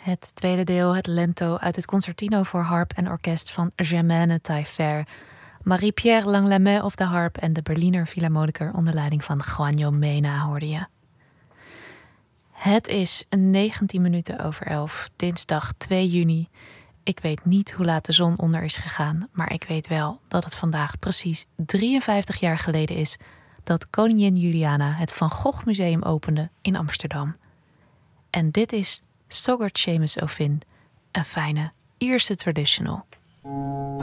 Het tweede deel, het lento uit het concertino voor harp en orkest van Germaine Taillefer. Marie-Pierre Langlamet op de harp en de Berliner Philharmoniker onder leiding van Juanjo Mena hoorde je. Het is 19 minuten over 11, dinsdag 2 juni. Ik weet niet hoe laat de zon onder is gegaan, maar ik weet wel dat het vandaag precies 53 jaar geleden is dat koningin Juliana het Van Gogh Museum opende in Amsterdam. En dit is Sogurt Seamus Ó Finn, een fijne Ierse traditional.